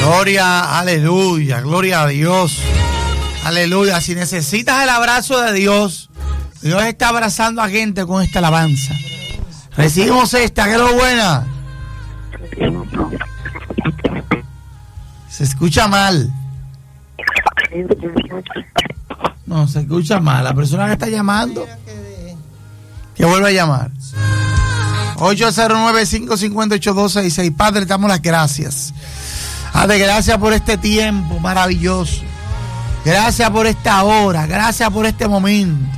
Gloria, aleluya, gloria a Dios. Aleluya. Si necesitas el abrazo de Dios, Dios está abrazando a gente con esta alabanza. Recibimos esta, que es lo buena. Se escucha mal. No, se escucha mal. La persona que está llamando, que vuelva a llamar. 809-558-266. Padre, te damos las gracias. Padre, gracias por este tiempo maravilloso. Gracias por esta hora. Gracias por este momento.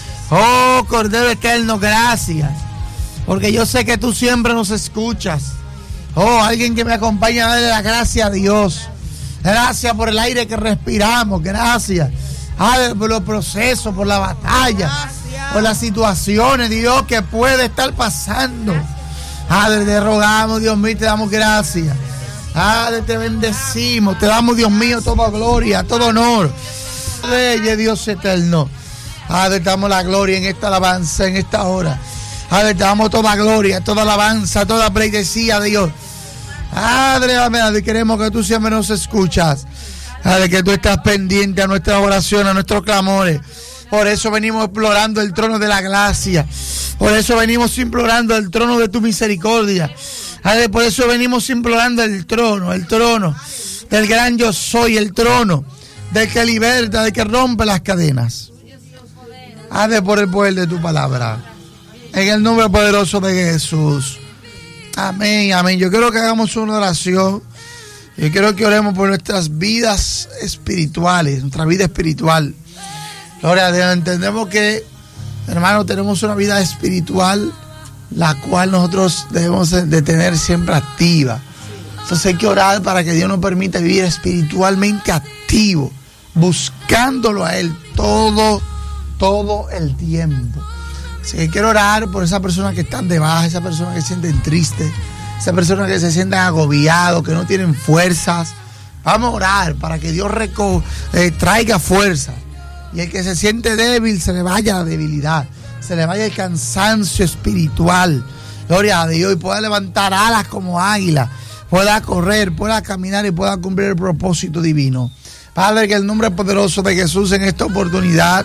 Oh, Cordero Eterno, gracias. Porque yo sé que tú siempre nos escuchas. Oh, alguien que me acompaña a darle la gracia a Dios. Gracias por el aire que respiramos. Gracias. Por los procesos, por la batalla, por las situaciones, Dios, que puede estar pasando. Padre, te rogamos, Dios mío, te damos gracias. Padre, te bendecimos, te damos, Dios mío, toda gloria, todo honor. Rey de Dios eterno. Padre, te damos la gloria en esta alabanza, en esta hora. Padre, te damos toda gloria, toda alabanza, toda pleitesía, Dios. Padre, amén, queremos que tú siempre nos escuchas. Padre, que tú estás pendiente a nuestras oraciones, a nuestros clamores. Por eso venimos explorando el trono de la gracia. Por eso venimos implorando el trono de tu misericordia. Padre, por eso venimos implorando el trono del gran yo soy, el trono del que liberta, del que rompe las cadenas. Padre, por el poder de tu palabra. En el nombre poderoso de Jesús. Amén, amén. Yo quiero que hagamos una oración. Yo quiero que oremos por nuestras vidas espirituales, nuestra vida espiritual. Gloria a Dios. Entendemos que, hermano, tenemos una vida espiritual la cual nosotros debemos de tener siempre activa. Entonces hay que orar para que Dios nos permita vivir espiritualmente activo, buscándolo a Él todo el tiempo. Así que quiero orar por esas personas que están de baja, esas personas que se sienten tristes, esas personas que se sienten agobiados, que no tienen fuerzas. Vamos a orar para que Dios traiga fuerza. Y el que se siente débil, se le vaya la debilidad, se le vaya el cansancio espiritual. Gloria a Dios. Y pueda levantar alas como águila, pueda correr, pueda caminar y pueda cumplir el propósito divino. Padre, que el nombre poderoso de Jesús en esta oportunidad.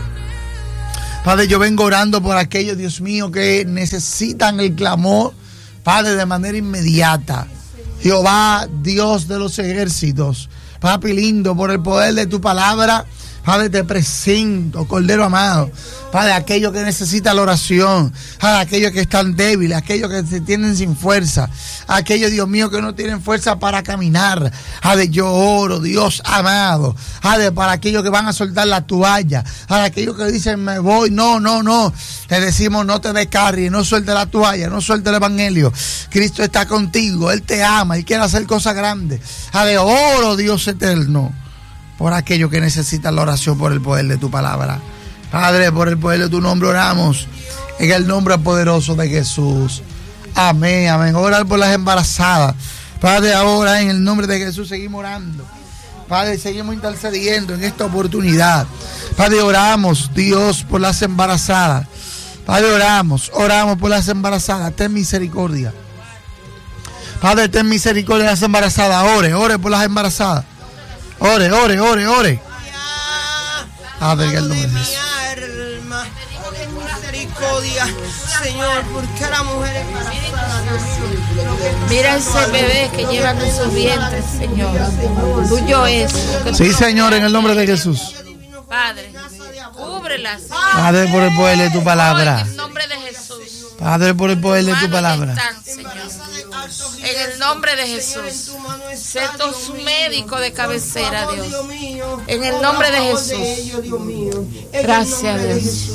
Padre, yo vengo orando por aquellos, Dios mío, que necesitan el clamor, Padre, de manera inmediata. Jehová, Dios de los ejércitos, Papi lindo, por el poder de tu palabra, Padre, te presento, Cordero amado, Padre, aquellos que necesitan la oración, Padre, aquellos que están débiles, aquellos que se tienen sin fuerza, aquellos, Dios mío, que no tienen fuerza para caminar. Padre, yo oro, Dios amado, Padre, para aquellos que van a soltar la toalla, para aquellos que dicen, me voy, no, te decimos, no te descarries, no suelte la toalla, no suelte el evangelio. Cristo está contigo, Él te ama, Él quiere hacer cosas grandes. Padre, oro, Dios eterno, por aquellos que necesitan la oración por el poder de tu palabra. Padre, por el poder de tu nombre oramos, en el nombre poderoso de Jesús. Amén, amén. Orar por las embarazadas. Padre, ahora en el nombre de Jesús seguimos orando. Padre, seguimos intercediendo en esta oportunidad. Padre, oramos, Dios, por las embarazadas. Padre, oramos por las embarazadas. Ten misericordia. Padre, ten misericordia de las embarazadas. Ore por las embarazadas. Ore. Padre, que el nombre de Jesús. Misericordia, Señor, porque a la mujer embarazada. Mira ese bebé que llevan en sus vientres, Señor. Tuyo es. Sí, Señor, en el nombre de Jesús. Padre, cúbrela, Señor. Padre, por el poder de tu palabra. En el nombre de Jesús. Padre, por el poder de tu palabra. En el nombre de Jesús. Sé su médico de cabecera, Dios. En el nombre de Jesús. Gracias, Dios.